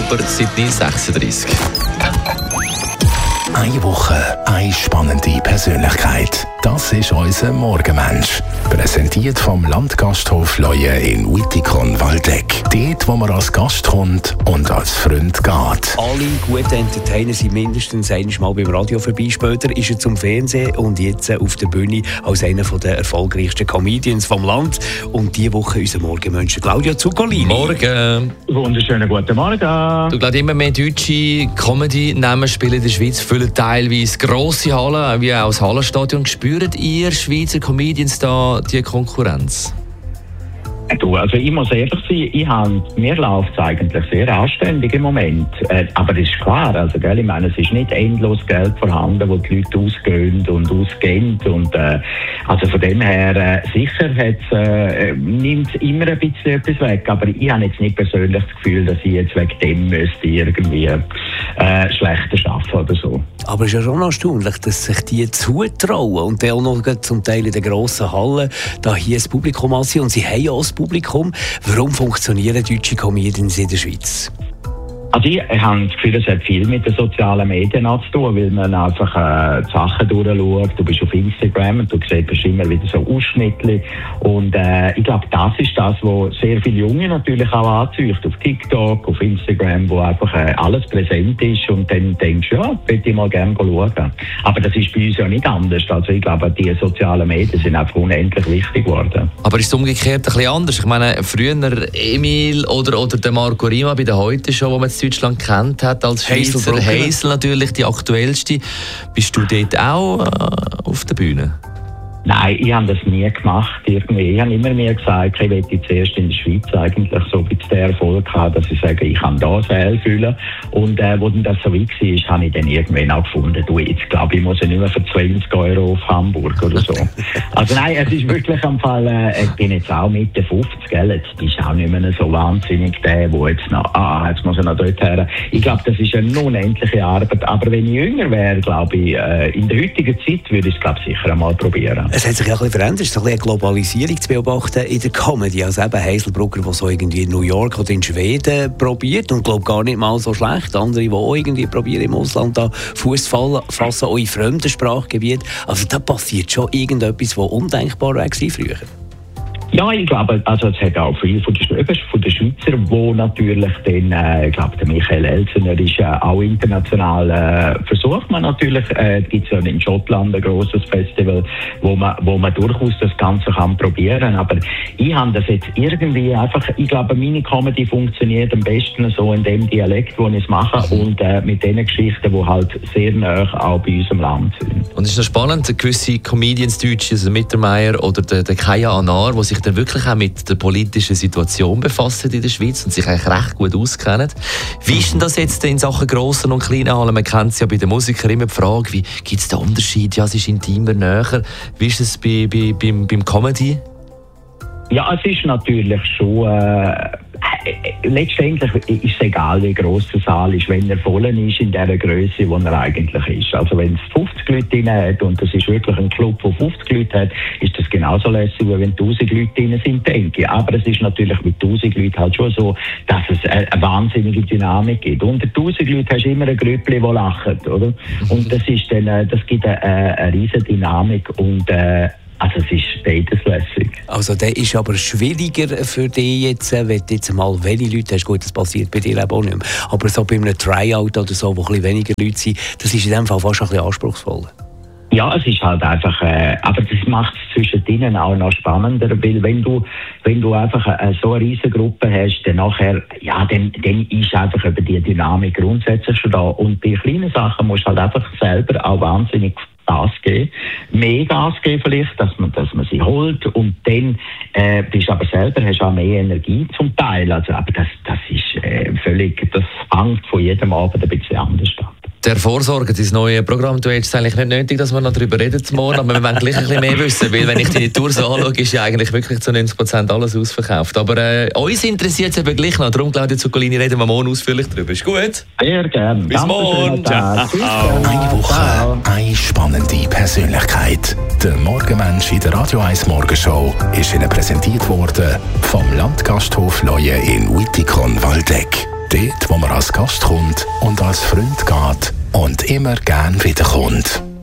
Oktober, Sydney 36. Eine Woche, eine spannende Persönlichkeit. Das ist unser Morgenmensch. Präsentiert vom Landgasthof Leue in Wittikon-Waldeck. Dort, wo man als Gast kommt und als Freund geht. Alle guten Entertainer sind mindestens einmal beim Radio vorbei. Später ist er zum Fernsehen und jetzt auf der Bühne als einer der erfolgreichsten Comedians vom Land. Und diese Woche unser Morgenmensch Claudio Zuccolini. Morgen. Wunderschönen guten Morgen. Du glaubst, immer mehr deutsche Comedy-Namen spielen in der Schweiz, füllen teilweise grosse Hallen, wie auch das Hallenstadion. Spürt ihr Schweizer Comedians da die Konkurrenz? Du, also ich muss ehrlich sein, mir läuft es eigentlich sehr anständig im Moment. Aber das ist klar, also, gell, ich meine, es ist nicht endlos Geld vorhanden, wo die Leute ausgehen und ausgehen. Und, also von dem her, sicher nimmt es immer ein bisschen etwas weg. Aber ich habe jetzt nicht persönlich das Gefühl, dass ich jetzt wegen dem müsste irgendwie schlechter arbeiten oder so. Aber es ist ja schon erstaunlich, dass sich die zutrauen und dann auch noch zum Teil in den grossen Hallen da hier das Publikum ansehen. Und sie haben ja auch das Publikum. Warum funktionieren deutsche Comedians in der Schweiz? Also ich habe das Gefühl, es hat viel mit den sozialen Medien zu tun, weil man einfach die Sachen durchschaut. Du bist auf Instagram und du siehst immer wieder so Ausschnitte. Und ich glaube, das ist das, was sehr viele Junge natürlich auch anzieht. Auf TikTok, auf Instagram, wo einfach alles präsent ist. Und dann denkst du, ja, würde ich mal gerne schauen. Aber das ist bei uns ja nicht anders. Also ich glaube, die sozialen Medien sind einfach unendlich wichtig geworden. Aber ist es umgekehrt ein bisschen anders? Ich meine, früher Emil oder der Marco Rima bei der Heute-Show, wo man in Deutschland kennt hat als Schweizer. Hazel natürlich die aktuellste. Bist du dort auch auf der Bühne? Nein, ich habe das nie gemacht. Irgendwie. Ich habe immer mehr gesagt, ich möchte zuerst in der Schweiz eigentlich so ein bisschen den Erfolg haben, dass ich sage, ich kann da Säle füllen. Und wo dann das so weit war, habe ich dann irgendwann auch gefunden, du, jetzt glaube ich, muss ich nicht mehr für 20 € auf Hamburg oder so. Also nein, es ist wirklich am Fall, ich bin jetzt auch Mitte 50, gell? Jetzt bist du auch nicht mehr so wahnsinnig der, wo jetzt noch, jetzt muss ich noch dort her. Ich glaube, das ist eine unendliche Arbeit. Aber wenn ich jünger wäre, glaube ich, in der heutigen Zeit würde ich es, glaube ich, sicher einmal probieren. Es hat sich ja ein bisschen verändert. Es ist ein bisschen eine Globalisierung zu beobachten in der Comedy. Also eben Hazelbrugger, der so irgendwie in New York oder in Schweden probiert und glaube gar nicht mal so schlecht. Andere, die auch irgendwie probieren im Ausland da Fuß fassen, auch in fremden Sprachgebieten. Also da passiert schon irgendetwas, was undenkbar war früher. Ja, ich glaube, also es hat auch viel von den Schweizer, wo natürlich dann, ich glaube, der Michael Elsener ist auch international, versucht man natürlich, gibt es ja in Schottland ein grosses Festival, wo man durchaus das Ganze kann probieren. Aber ich habe das jetzt irgendwie einfach, ich glaube, meine Comedy funktioniert am besten so in dem Dialekt, wo ich es mache und mit den Geschichten, die halt sehr nah auch bei unserem Land sind. Und es ist noch spannend, gewisse Comedians, Deutsche, also Mittermeier oder der Kaya Anar, die sich dann wirklich auch mit der politischen Situation befassen in der Schweiz und sich eigentlich recht gut auskennen. Wie ist denn das jetzt in Sachen grossen und kleinen Hallen? Man kennt es ja bei den Musikern immer die Frage, wie gibt es da Unterschiede? Ja, es ist intimer, näher. Wie ist es beim Comedy? Ja, es ist natürlich schon... letztendlich ist es egal, wie gross der Saal ist, wenn er voll ist in der Größe, wo er eigentlich ist. Also wenn es 50 Leute drin hat und das ist wirklich ein Club, der 50 Leute hat, ist das genauso lässig, wie wenn 1000 Leute drin sind, denke ich. Aber es ist natürlich mit 1000 Leuten halt schon so, dass es eine wahnsinnige Dynamik gibt. Unter 1000 Leuten hast du immer ein Grüppli, das lacht, oder? Und das ist dann, das gibt eine riesige Dynamik und also es ist beides lässig. Also der ist aber schwieriger für dich jetzt, wenn du jetzt mal wenige Leute hast. Gut, das passiert bei dir auch nicht mehr. Aber so bei einem Tryout oder so, wo ein bisschen weniger Leute sind, das ist in dem Fall fast ein bisschen anspruchsvoll. Ja, es ist halt einfach, aber das macht es zwischen denen auch noch spannender, weil wenn du einfach so eine riesige Gruppe hast, dann nachher, ja, dann ist einfach über die Dynamik grundsätzlich schon da. Und bei kleinen Sachen musst du halt einfach selber auch wahnsinnig Gas geben, mehr Gas geben vielleicht, dass man sie holt und dann bist aber selber, hast auch mehr Energie zum Teil. Also, aber das ist völlig, das fängt von jedem Abend ein bisschen anders an. Der Vorsorge, dein neue Programm, du hättest eigentlich nicht nötig, dass wir noch darüber reden morgen, aber wir wollen gleich ein bisschen mehr wissen, weil wenn ich deine Tours anschaue, ist ja eigentlich wirklich zu 90% alles ausverkauft. Aber uns interessiert es eben gleich noch, darum Claudio Zuccolini reden wir morgen ausführlich darüber. Ist gut? Sehr gerne. Bis morgen. Eine Woche, eine spannende Persönlichkeit. Der Morgenmensch in der Radio 1 Morgenshow ist Ihnen präsentiert worden vom Landgasthof Leue in Wittikon-Waldeck. Dort, wo man als Gast kommt und als Freund geht und immer gern wiederkommt.